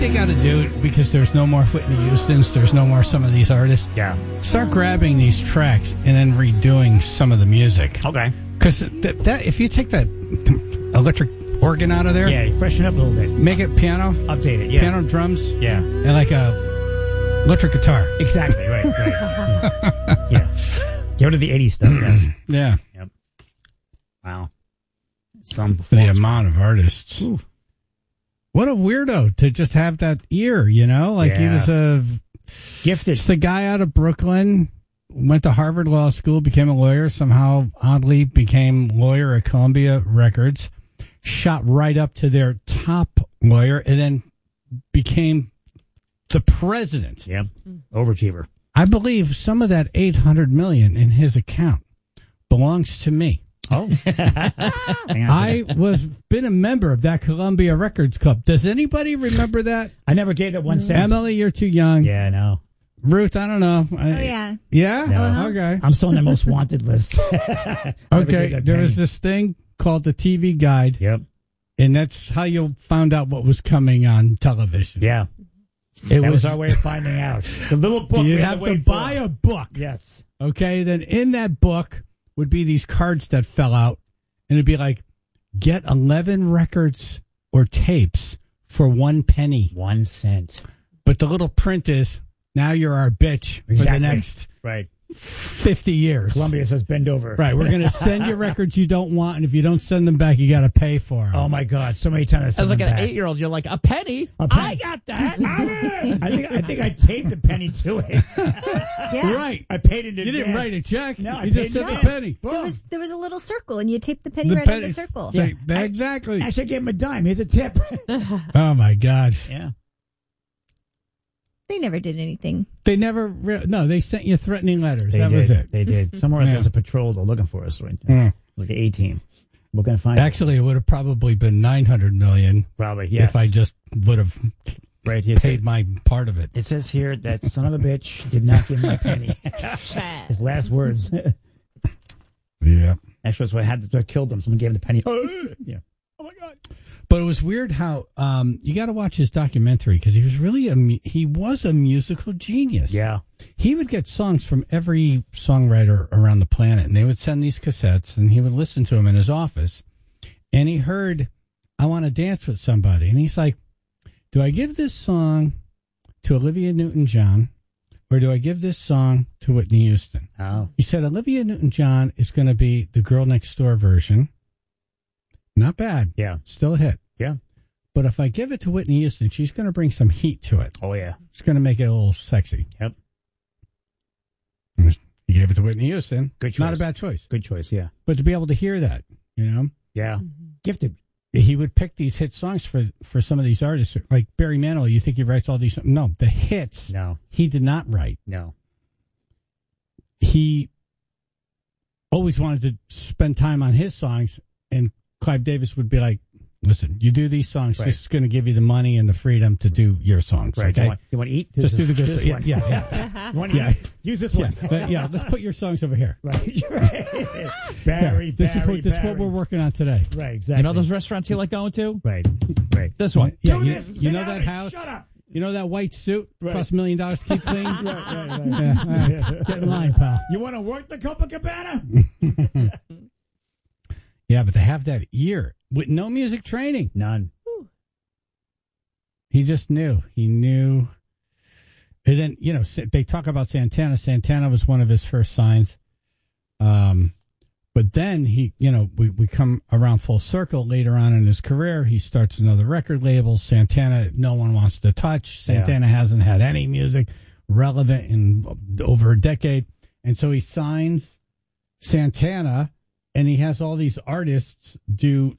they got to do, because there's no more Whitney Houstons, there's no more some of these artists. Yeah. Start grabbing these tracks and then redoing some of the music. Okay. Because that if you take that electric organ out of there, Yeah, you freshen up a little bit. make it piano, Update it, yeah. piano, drums, Yeah. and like a electric guitar. Exactly, right. Yeah. Get rid of the 80s stuff, yes. Yeah. Yep. Wow. Some The performance. amount of artists. Ooh. What a weirdo to just have that ear, you know? Like he Yeah. was Gifted. just a guy out of Brooklyn, went to Harvard Law School, became a lawyer, somehow oddly became lawyer at Columbia Records, shot right up to their top lawyer, and then became the president. Yep. Overachiever. I believe some of that $800 million in his account belongs to me. Oh. I was been a member of that Columbia Records Club. Does anybody remember that? I never gave that 1 cent. Emily, you're too young. Yeah, I know. Ruth, I don't know. Yeah. Yeah? No. Okay. I'm still on the most wanted list. Okay. There was this thing called the TV Guide, Yep. and that's how you found out what was coming on television. Yeah. It That was our way of finding out. The little book. You we had have to wait buy for. a book. Yes. Okay, then in that book would be these cards that fell out, and it'd be like, get 11 records or tapes for 1 penny. 1 cent. But the little print is, now you're our bitch for the Exactly. next Right. 50 years. Columbia says bend over. Right, we're going to send you records you don't want, and if you don't send them back, you got to pay for them. Oh, my God. So many times I As like sent an them back. 8-year-old, you're like, a penny? A penny. I got that. I think I taped the penny to it. Yeah. Right. I paid it in You didn't advance. write a check. No, I you just paid sent in the advance. penny. Boom. There was a little circle, and you taped the penny The right on penny. the circle. Say, Yeah. exactly. Actually, I gave him a dime. Here's a tip. Oh, my God. Yeah. They never did anything. They never, no, they sent you threatening letters. They that did. was it. They did. Somewhere Yeah. there's a patrol though looking for us right now. Yeah. Like an A-team. We're going to find it. Actually, it would have probably been $900 million Probably, yes. if I just would have right here. paid my part of it. It says here that son of a bitch did not give me a penny. His last words. Yeah. Actually, that's what I had to kill them. Someone gave him the penny. Yeah. Oh, my God. But it was weird how you got to watch his documentary because he was really he was a musical genius. Yeah. He would get songs from every songwriter around the planet, and they would send these cassettes, and he would listen to them in his office. And he heard, "I Want to Dance with Somebody," and he's like, "Do I give this song to Olivia Newton-John, or do I give this song to Whitney Houston?" Oh. He said Olivia Newton-John is going to be the Girl Next Door version. Not bad. Yeah. Still a hit. Yeah. But if I give it to Whitney Houston, she's going to bring some heat to it. Oh, yeah. It's going to make it a little sexy. Yep. You gave it to Whitney Houston. Good choice. Not a bad choice. Good choice, yeah. But to be able to hear that, you know, Yeah. Gifted. he would pick these hit songs for some of these artists. Like Barry Manilow, you think he writes all these? No, the hits No. he did not write. No. He always wanted to spend time on his songs, and Clive Davis would be like, "Listen, you do these songs. Right. This is going to give you the money and the freedom to do your songs. Right. Okay, You want to eat? just do the good This stuff. one. Yeah. You want to Yeah. eat? Use this one. Yeah. Let's put your songs over here. Right. Barry, This is what Barry. we're working on today. Right, exactly. You know those restaurants you like going to? Right, right. This one. Yeah, Do you, this, you sit know down that and house. shut up. You know that white suit Right. costs $1 million to keep clean. Right. Yeah, all right. Get in line, pal. You want to work the Copacabana? Yeah, but to have that ear with no music training, None. he just knew. He knew. And then, you know, they talk about Santana. Santana was one of his first signs. But then he, you know, we come around full circle later on in his career. He starts another record label. Santana, no one wants to touch. Santana hasn't had any music relevant in over a decade. And so he signs Santana, and he has all these artists do